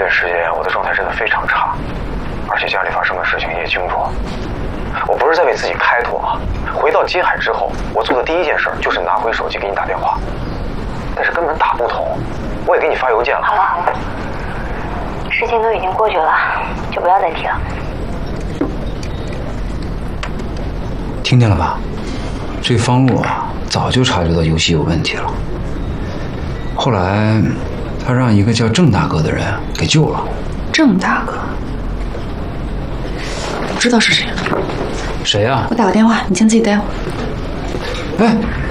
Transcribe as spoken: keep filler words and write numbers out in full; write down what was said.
段时间我的状态真的非常差，而且家里发生的事情你也清楚。我不是在为自己开脱啊！回到金海之后，我做的第一件事就是拿回手机给你打电话，但是根本打不通。我也给你发邮件了。 好了好了，事情都已经过去了，就不要再提了。 听见了吧？这方路啊，早就察觉到游戏有问题了。后来，他让一个叫郑大哥的人给救了。 郑大哥，我知道是谁。 谁呀？ 我打个电话，你先自己待会儿。 哎。